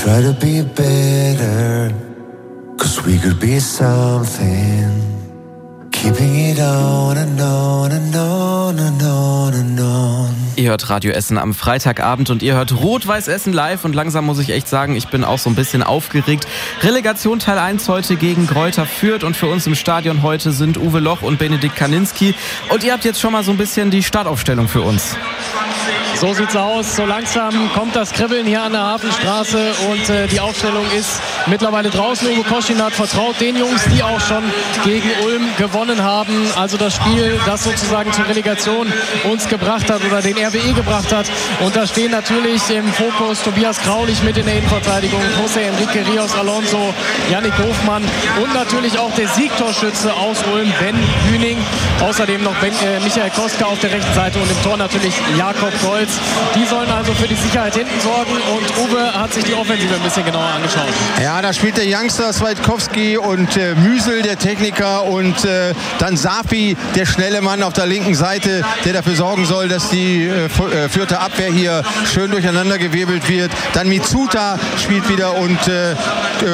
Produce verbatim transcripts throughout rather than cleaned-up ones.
try to be better, 'cause we could be something. Keeping it on and on and on and on and on. Ihr hört Radio Essen am Freitagabend und ihr hört Rot-Weiß Essen live und langsam muss ich echt sagen, ich bin auch so ein bisschen aufgeregt. Relegation Teil eins heute gegen Greuther Fürth und für uns im Stadion heute sind Uwe Loch und Benedikt Kaninski und ihr habt jetzt schon mal so ein bisschen die Startaufstellung für uns. So sieht's aus. So langsam kommt das Kribbeln hier an der Hafenstraße und äh, die Aufstellung ist mittlerweile draußen. Uwe Koschinat vertraut den Jungs, die auch schon gegen Ulm gewonnen haben. Also das Spiel, das sozusagen zur Relegation uns gebracht hat oder den R W E gebracht hat. Und da stehen natürlich im Fokus Tobias Graulich mit in der Innenverteidigung, José Enrique Rios Alonso, Yannick Hofmann und natürlich auch der Siegtorschütze aus Ulm, Ben Hüning. Außerdem noch ben, äh, Michael Koska auf der rechten Seite und im Tor natürlich Jakob Golz. Die sollen also für die Sicherheit hinten sorgen und Uwe hat sich die Offensive ein bisschen genauer angeschaut. Ja, da spielt der Youngster Swaitkowski und äh, Müsel, der Techniker, und äh, dann Safi, der schnelle Mann auf der linken Seite, der dafür sorgen soll, dass die äh, Fürther Abwehr hier schön durcheinander gewirbelt wird. Dann Mitsuta spielt wieder und äh, äh,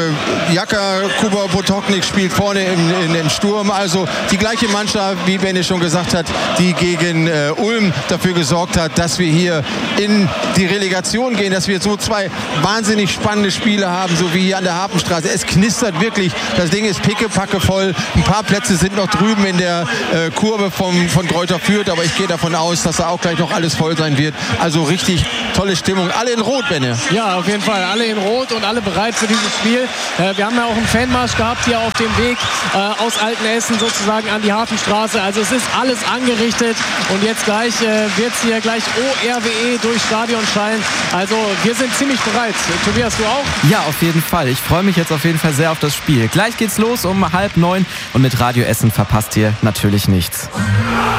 Jaka Kuba Potoknik spielt vorne im, in, im Sturm. Also die gleiche Mannschaft, wie Benne schon gesagt hat, die gegen äh, Ulm dafür gesorgt hat, dass wir hier in die Relegation gehen, dass wir so zwei wahnsinnig spannende Spiele haben, so wie hier an der Hafenstraße. Es knistert wirklich, das Ding ist pickepacke voll. Ein paar Plätze sind noch drüben in der äh, Kurve vom, von Greuther Fürth, aber ich gehe davon aus, dass da auch gleich noch alles voll sein wird. Also richtig tolle Stimmung. Alle in Rot, Benne. Ja, auf jeden Fall. Alle in Rot und alle bereit für dieses Spiel. Äh, wir haben ja auch einen Fanmarsch gehabt hier auf dem Weg äh, aus Altenessen sozusagen an die Hafenstraße. Also es ist alles angerichtet und jetzt gleich äh, wird es hier gleich O R W E durchs Stadion schallen. Also wir sind ziemlich bereit. Tobias, du auch? Ja, auf jeden Fall. Ich freue mich jetzt auf jeden Fall sehr auf das Spiel. Gleich geht's los um halb neun und mit Radio Essen verpasst ihr natürlich nichts.